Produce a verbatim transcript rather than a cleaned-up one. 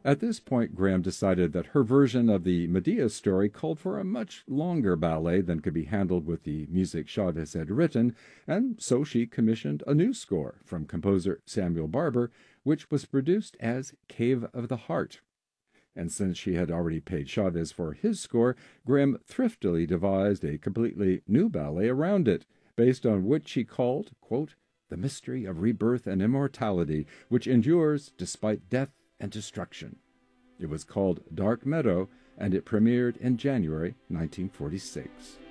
At this point, Graham decided that her version of the Medea story called for a much longer ballet than could be handled with the music Chavez had written, and so she commissioned a new score from composer Samuel Barber, which was produced as Cave of the Heart. And since she had already paid Chavez for his score, Graham thriftily devised a completely new ballet around it, based on which she called, quote, the mystery of rebirth and immortality, which endures despite death and destruction. It was called Dark Meadow, and it premiered in January nineteen forty-six.